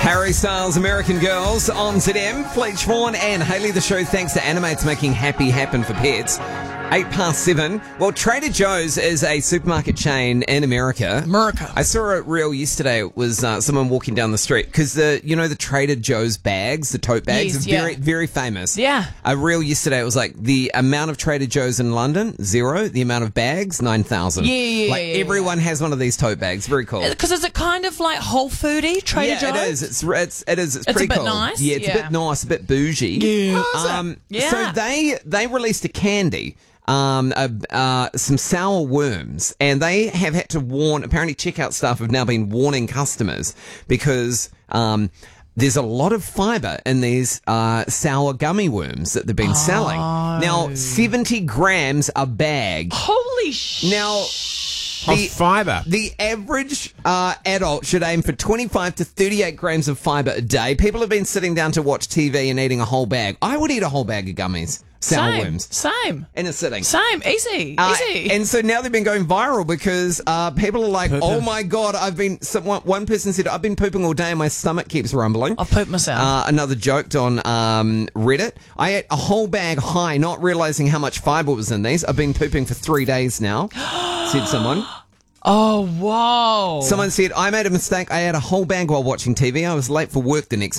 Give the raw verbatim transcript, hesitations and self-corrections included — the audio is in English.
Harry Styles, American Girls on Z M. Fleetch Vaughan and Hayley. The show thanks to Animates making happy happen for pets. Eight past seven. Well, Trader Joe's is a supermarket chain in America. America. I saw a reel yesterday. It was uh, someone walking down the street because the you know the Trader Joe's bags, the tote bags, Yes, are yeah. very very famous. Yeah. A reel yesterday. It was like the amount of Trader Joe's in London zero. The amount of bags nine thousand. Yeah, yeah, Like yeah, everyone has one of these tote bags. Very cool. Because is it kind of like Whole Foodie, Trader yeah, Joe's? it is. It's it's it is. It's, It's a pretty bit cool. nice? Yeah, it's a Yeah. bit nice, a bit bougie. Yeah. Um, Yeah. So they they released a candy. Um, uh, uh, some sour worms, and they have had to warn. Apparently, checkout staff have now been warning customers because um, there's a lot of fibre in these uh, sour gummy worms that they've been selling. Now, seventy grams a bag. Holy sh! Now. Of The, fibre. the average uh, adult should aim for twenty-five to thirty-eight grams of fibre a day. People have been sitting down to watch T V and eating a whole bag. I would eat a whole bag of gummies, sour Same, worms, same, in a sitting. same, easy, Uh, easy. and so now they've been going viral because uh, people are like, "Oh my god, I've been." Someone, one person said, "I've been pooping all day and my stomach keeps rumbling." I've pooped myself. Uh, another joked on um, Reddit. I ate a whole bag high, not realizing how much fibre was in these. I've been pooping for three days now. Said someone. Oh, whoa. Someone said, I made a mistake. I had a whole bag while watching T V. I was late for work the next